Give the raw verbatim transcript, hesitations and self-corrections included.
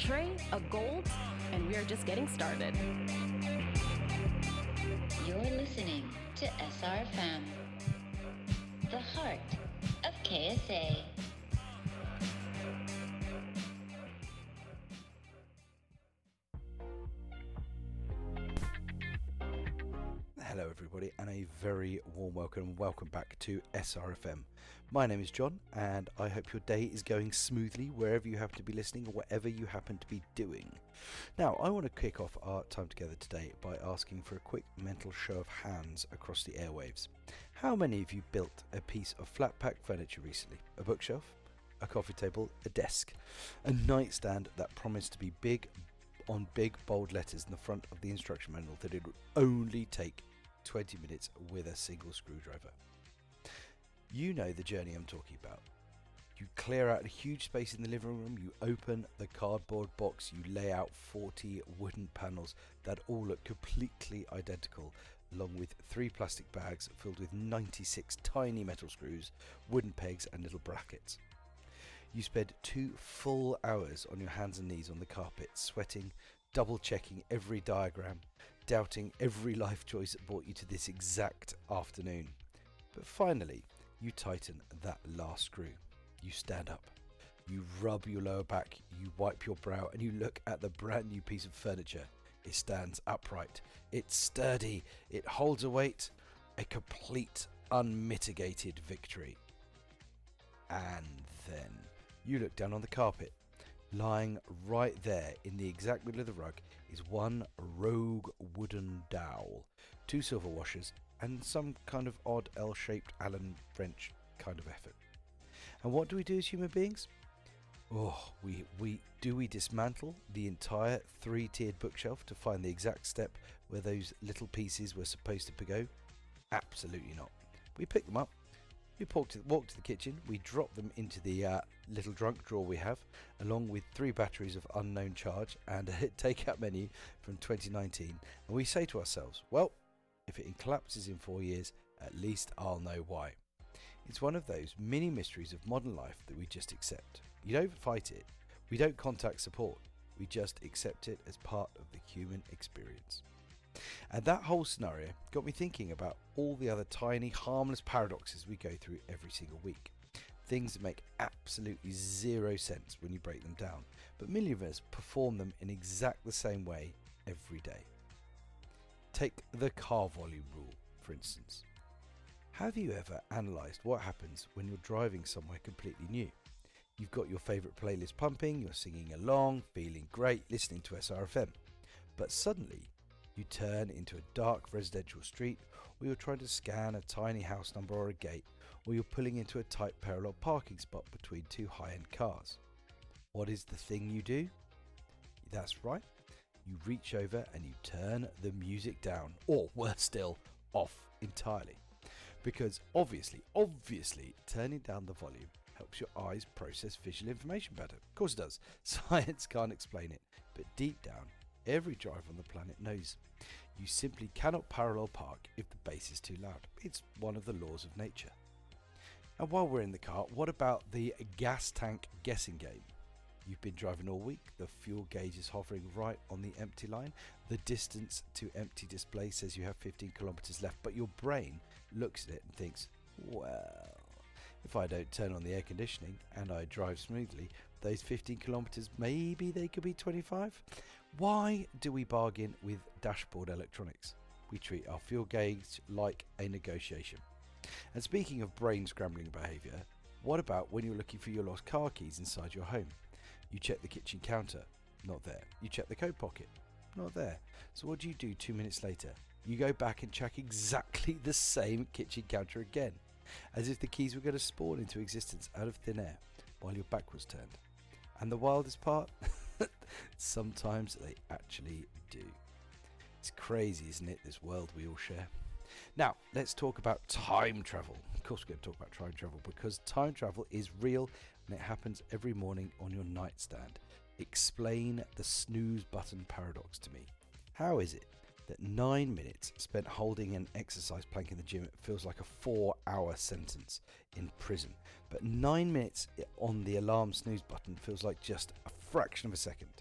tray, a gold, and we are just getting started. You're listening to S R F M, the heart of K S A. Hello everybody, and a very warm welcome and welcome back to S R F M. My name is John, and I hope your day is going smoothly wherever you happen to be listening or whatever you happen to be doing. Now, I want to kick off our time together today by asking for a quick mental show of hands across the airwaves. How many of you built a piece of flat pack furniture recently? A bookshelf, a coffee table, a desk, a nightstand that promised to be big on big bold letters in the front of the instruction manual that it would only take twenty minutes with a single screwdriver. You know the journey I'm talking about. You clear out a huge space in the living room, you open the cardboard box, you lay out forty wooden panels that all look completely identical, along with three plastic bags filled with ninety-six tiny metal screws, wooden pegs and little brackets. You spend two full hours on your hands and knees on the carpet, sweating, double checking every diagram, doubting every life choice that brought you to this exact afternoon. But finally, you tighten that last screw. You stand up, you rub your lower back, you wipe your brow, and you look at the brand new piece of furniture. It stands upright, it's sturdy, it holds a weight, a complete, unmitigated victory. And then you look down on the carpet. Lying right there in the exact middle of the rug is one rogue wooden dowel, two silver washers, and some kind of odd L-shaped Allen French kind of effort. And what do we do as human beings? Oh, we, we do we dismantle the entire three-tiered bookshelf to find the exact step where those little pieces were supposed to go? Absolutely not. We pick them up. We walk to, walk to the kitchen, we drop them into the uh, little drunk drawer we have, along with three batteries of unknown charge and a takeout menu from twenty nineteen, and we say to ourselves, well, if it collapses in four years, at least I'll know why. It's one of those mini mysteries of modern life that we just accept. You don't fight it, we don't contact support, we just accept it as part of the human experience. And that whole scenario got me thinking about all the other tiny, harmless paradoxes we go through every single week. Things that make absolutely zero sense when you break them down, but many of us perform them in exactly the same way every day. Take the car volume rule, for instance. Have you ever analysed what happens when you're driving somewhere completely new? You've got your favourite playlist pumping, you're singing along, feeling great, listening to S R F M, but suddenly you turn into a dark residential street, or you're trying to scan a tiny house number or a gate, or you're pulling into a tight parallel parking spot between two high-end cars. What is the thing you do? That's right, you reach over and you turn the music down, or worse still, off entirely. Because obviously, obviously, turning down the volume helps your eyes process visual information better. Of course it does. Science can't explain it, but deep down, every driver on the planet knows. You simply cannot parallel park if the bass is too loud. It's one of the laws of nature. And while we're in the car, what about the gas tank guessing game? You've been driving all week, the fuel gauge is hovering right on the empty line, the distance to empty display says you have fifteen kilometers left, but your brain looks at it and thinks, well, if I don't turn on the air conditioning and I drive smoothly, those fifteen kilometers, maybe they could be twenty-five. Why do we bargain with dashboard electronics? We treat our fuel gauge like a negotiation. And speaking of brain scrambling behaviour, what about when you're looking for your lost car keys inside your home? You check the kitchen counter, not there. You check the coat pocket, not there. So what do you do two minutes later? You go back and check exactly the same kitchen counter again, as if the keys were going to spawn into existence out of thin air while your back was turned. And the wildest part? Sometimes they actually do. It's crazy, isn't it, this world we all share? Now, let's talk about time travel. Of course, we're going to talk about time travel because time travel is real and it happens every morning on your nightstand. Explain the snooze button paradox to me. How is it that nine minutes spent holding an exercise plank in the gym feels like a four-hour sentence in prison, but nine minutes on the alarm snooze button feels like just a fraction of a second?